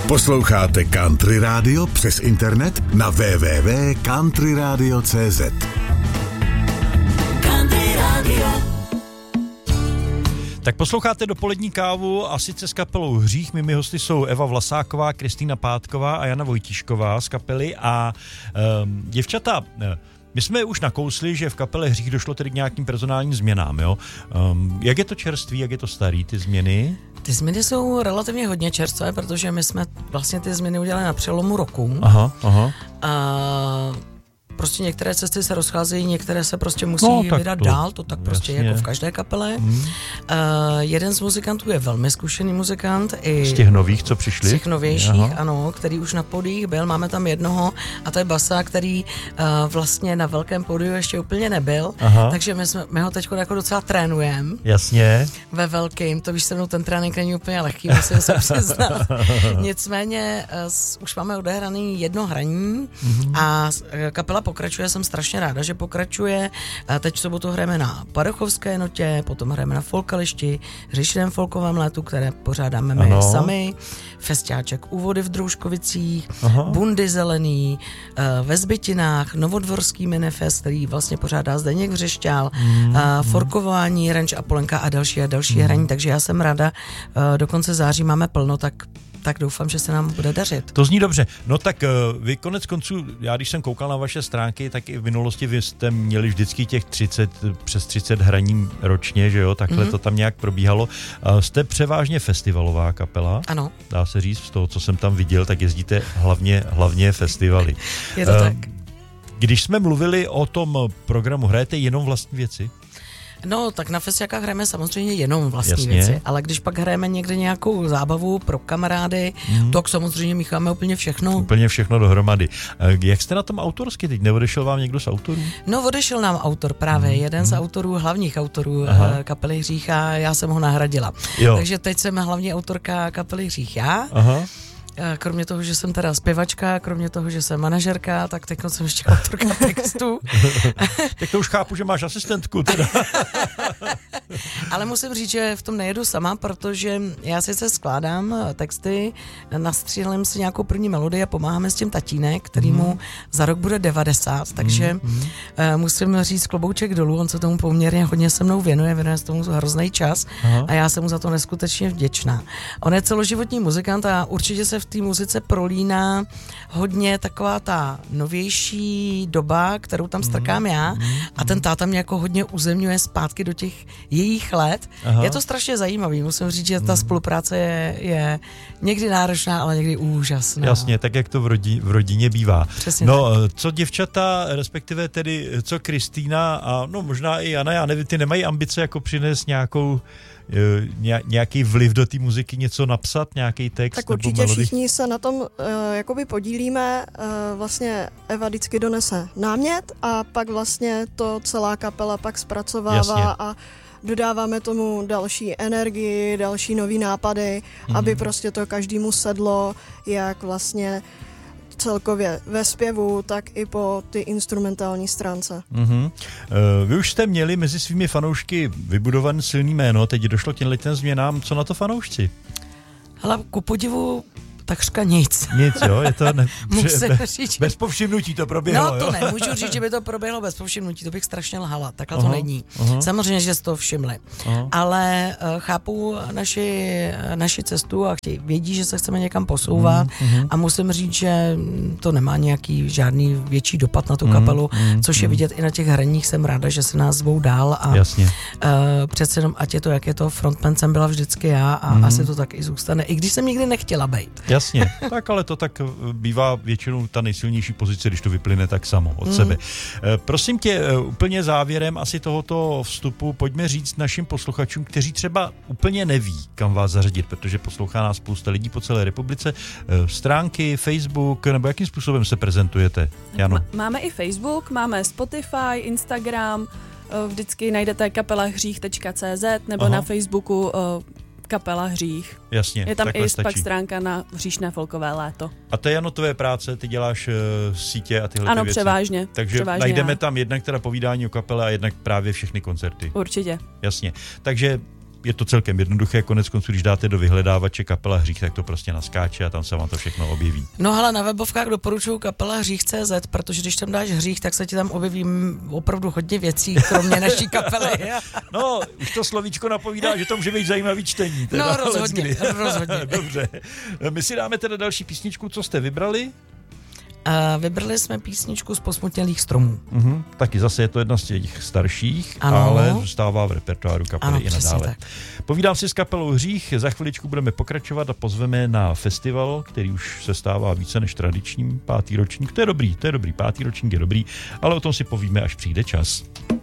Posloucháte Country Radio přes internet na www.countryradio.cz. Country Radio. Tak posloucháte dopolední kávu a sice s kapelou Hřích. Mými hosty jsou Eva Vlasáková, Kristýna Pátková a Jana Vojtíšková z kapely. A děvčata, my jsme už nakousli, že v kapele Hřích došlo tedy k nějakým personálním změnám. Jo? Jak je to čerství, jak je to starý, ty změny? Ty změny jsou relativně hodně čerstvé, protože my jsme vlastně ty změny udělali na přelomu roku. Aha. Prostě některé cesty se rozcházejí, některé se prostě musí vydat dál, to tak prostě jasně. Jako v každé kapele. Jeden z muzikantů je velmi zkušený muzikant. I z těch nových, co přišli? Z těch novějších, ano, který už na podích byl. Máme tam jednoho a to je basa, který vlastně na velkém podiu ještě úplně nebyl. Aha. Takže my ho teď jako docela trénujeme. Jasně. Ve velkým, to víš, se mnou ten trénink není úplně lehký, musím se přiznat. Nicméně už máme odehraný jedno hraní a kapela pokračuje, jsem strašně ráda, že pokračuje. Teď v sobotu hrajeme na Parochovské notě, potom hrajeme na Folkališti, Hřišiném folkovém létu, které pořádáme my sami, festiáček u vody v Drouškovicích, Bundy zelený, ve Zbytinách, Novodvorský minifest, který vlastně pořádá Zdeněk Vřešťál, forkování, ranč Apolenka a další hraní, takže já jsem ráda, do konce září máme plno, tak doufám, že se nám bude dařit. To zní dobře. No tak vy konec konců, já když jsem koukal na vaše stránky, tak i v minulosti vy jste měli vždycky těch přes 30 hraní ročně, že jo, takhle to tam nějak probíhalo. Jste převážně festivalová kapela. Ano. Dá se říct, z toho, co jsem tam viděl, tak jezdíte hlavně festivaly. Je to tak. Když jsme mluvili o tom programu, hrajete jenom vlastní věci? No, tak na festiákách hrajeme samozřejmě jenom vlastní věci, ale když pak hrajeme někde nějakou zábavu pro kamarády, tak samozřejmě mícháme úplně všechno. Úplně všechno dohromady. Jak jste na tom autorsky teď? Neodešel vám někdo z autorů? No, odešel nám autor právě, jeden z autorů, hlavních autorů kapely Hřích a já jsem ho nahradila. Jo. Takže teď jsem hlavní autorka kapely Hřích já. Aha. Kromě toho, že jsem teda zpěvačka, kromě toho, že jsem manažerka, tak teď jsem ještě autorka textu. Tak to už chápu, že máš asistentku teda. Ale musím říct, že v tom nejedu sama, protože já sice skládám texty, nastřílím si nějakou první melodii a pomáháme s tím tatínek, kterýmu za rok bude 90, takže musím říct klobouček dolů, on se tomu poměrně hodně se mnou věnuje se tomu hrozný čas a já jsem mu za to neskutečně vděčná. On je celoživotní muzikant a určitě se v té muzice prolíná hodně taková ta novější doba, kterou tam strkám já a ten táta mě jako hodně uzemňuje zpátky do těch jejich let. Aha. Je to strašně zajímavý, musím říct, že ta spolupráce je někdy náročná, ale někdy úžasná. Jasně, tak jak to v rodině bývá. Přesně no, tak. Co děvčata, respektive tedy, co Kristýna a no možná i Jana, já nevím, ty nemají ambice jako přinést nějaký vliv do té muziky, něco napsat, nějaký text? Tak určitě všichni se na tom jakoby podílíme. Vlastně Eva vždycky donese námět a pak vlastně to celá kapela pak zpracovává. Jasně. A dodáváme tomu další energii, další nový nápady, aby prostě to každému sedlo, jak vlastně celkově ve zpěvu, tak i po ty instrumentální stránce. Vy už jste měli mezi svými fanoušky vybudované silný jméno, teď došlo k těmhle změnám, co na to fanoušci? Hele, ku podivu takřka nic. Nic, jo? Je to bez povšimnutí to proběhlo, no, to jo? Nemůžu říct, že by to proběhlo bez povšimnutí, to bych strašně lhala, takhle to není. Samozřejmě, že jste to všimli. Ale chápu naši cestu a vědí, že se chceme někam posouvat a musím říct, že to nemá nějaký žádný větší dopad na tu kapelu, což je vidět i na těch hraních, jsem ráda, že se nás zvou dál a přece jenom, ať je to, jak je to, frontman jsem byla vždycky já a asi to tak i zůstane, i když jsem nikdy nechtěla být. Jasně, tak ale to tak bývá většinou ta nejsilnější pozice, když to vyplyne tak samo od sebe. Prosím tě, úplně závěrem asi tohoto vstupu pojďme říct našim posluchačům, kteří třeba úplně neví, kam vás zařadit, protože poslouchá nás spousta lidí po celé republice, stránky, Facebook, nebo jakým způsobem se prezentujete, Jano? Máme i Facebook, máme Spotify, Instagram, vždycky najdete kapelahřích.cz nebo na Facebooku kapela Hřích. Jasně, je tam i stačí. pak stránka na Hříšné folkové léto. A to je Jano tvé práce, ty děláš sítě a tyhle ano, věci. převážně. Takže najdeme tam jednak teda povídání o kapele a jednak právě všechny koncerty. Určitě. Jasně. Takže je to celkem jednoduché, konec konců, když dáte do vyhledávače kapela Hřích, tak to prostě naskáče a tam se vám to všechno objeví. No ale na webovkách doporučuju kapela Hřích.cz, protože když tam dáš Hřích, tak se ti tam objeví opravdu hodně věcí, kromě naší kapely. No, už to slovíčko napovídá, že to může být zajímavý čtení. Teda, no rozhodně. Dobře. My si dáme teda další písničku, co jste vybrali? Vybrali jsme písničku z Posmutnělých stromů. Taky zase je to jedna z těch starších, ano. ale zůstává v repertoáru kapely i nadále. Tak. Povídám si s kapelou Hřích, za chviličku budeme pokračovat a pozveme na festival, který už se stává více než tradičním, 5. ročník. To je dobrý, 5. ročník je dobrý, ale o tom si povíme, až přijde čas.